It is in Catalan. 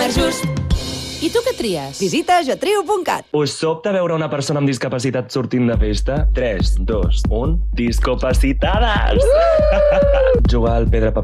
Superjust. I tu què tries? Visita jotriu.cat. Us sobta veure una persona amb discapacitat sortint de festa? 3, 2, 1... Discapacitades! Jugar al pedra, paper,